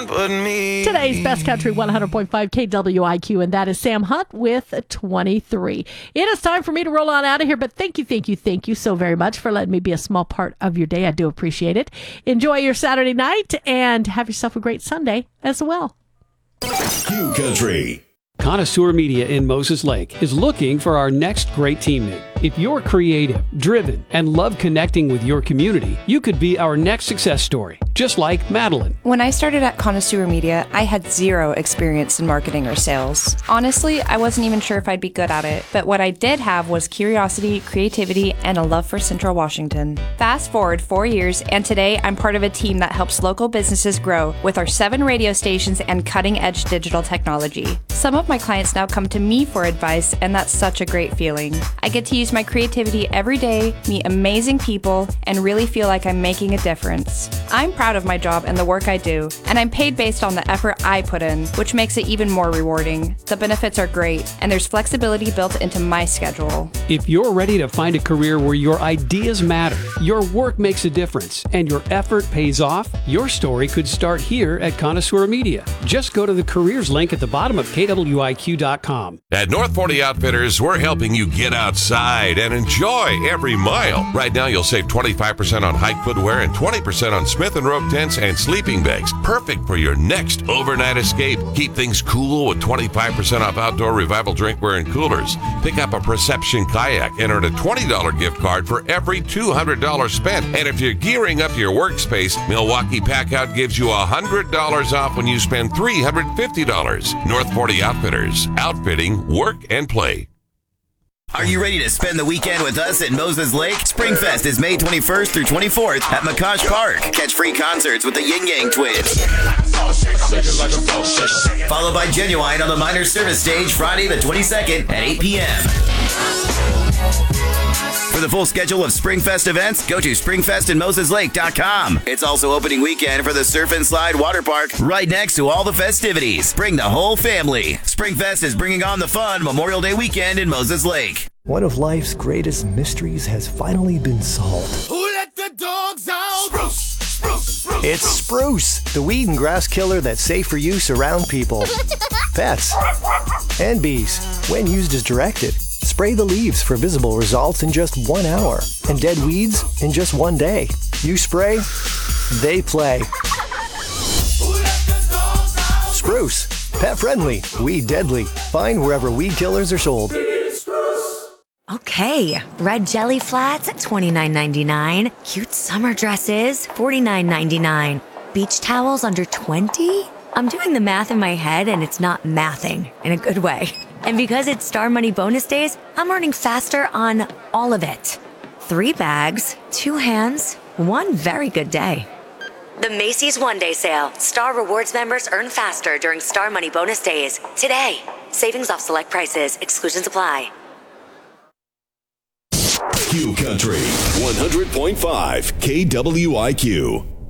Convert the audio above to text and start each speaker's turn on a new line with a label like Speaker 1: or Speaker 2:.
Speaker 1: one but me.
Speaker 2: Today's Best Country 100.5 KWIQ, and that is Sam Hunt with 23. It is time for me to roll on out of here, but thank you so very much for letting me be a small part of your day. I do appreciate it. Enjoy your Saturday night and have yourself a great Sunday as well.
Speaker 3: Q Country.
Speaker 4: Connoisseur Media in Moses Lake is looking for our next great teammate. If you're creative, driven, and love connecting with your community, you could be our next success story, just like Madeline.
Speaker 5: When I started at Connoisseur Media, I had zero experience in marketing or sales. Honestly, I wasn't even sure if I'd be good at it, but what I did have was curiosity, creativity, and a love for Central Washington. Fast forward 4 years, and today I'm part of a team that helps local businesses grow with our 7 radio stations and cutting-edge digital technology. Some of my clients now come to me for advice, and that's such a great feeling. I get to use my creativity every day, meet amazing people, and really feel like I'm making a difference. I'm proud of my job and the work I do, and I'm paid based on the effort I put in, which makes it even more rewarding. The benefits are great, and there's flexibility built into my schedule.
Speaker 4: If you're ready to find a career where your ideas matter, your work makes a difference, and your effort pays off, your story could start here at Connoisseur Media. Just go to the careers link at the bottom of KWIQ.com.
Speaker 3: At North 40 Outfitters, we're helping you get outside and enjoy every mile. Right now, you'll save 25% on hike footwear and 20% on Smith & Rope tents and sleeping bags. Perfect for your next overnight escape. Keep things cool with 25% off outdoor Revival drinkware and coolers. Pick up a Perception kayak and earn a $20 gift card for every $200 spent. And if you're gearing up your workspace, Milwaukee Packout gives you $100 off when you spend $350. North 40 Outfitters. Outfitting, work, and play.
Speaker 6: Are you ready to spend the weekend with us at Moses Lake? Springfest is May 21st through 24th at McCosh Park. Catch free concerts with the Yin Yang Twins. Followed by Genuine on the Minor Service Stage Friday the 22nd at 8 p.m. For the full schedule of Springfest events, go to springfestinmoseslake.com. It's also opening weekend for the Surf and Slide Water Park right next to all the festivities. Bring the whole family. Springfest is bringing on the fun Memorial Day weekend in Moses Lake.
Speaker 7: One of life's greatest mysteries has finally been solved.
Speaker 8: Who let the dogs out? Spruce, spruce, spruce.
Speaker 7: It's Spruce, the weed and grass killer that's safe for use around people, pets, and bees when used as directed. Spray the leaves for visible results in just 1 hour, and dead weeds in just 1 day. You spray, they play. Spruce, pet friendly, weed deadly. Find wherever weed killers are sold.
Speaker 9: Okay, red jelly flats at $29.99. Cute summer dresses, $49.99. Beach towels under $20? I'm doing the math in my head and it's not mathing in a good way. And because it's Star Money bonus days, I'm earning faster on all of it. 3 bags, 2 hands, 1 very good day. The Macy's One Day Sale. Star Rewards members earn faster during Star Money bonus days. Today. Savings off select prices. Exclusions apply.
Speaker 3: Q Country 100.5 KWIQ.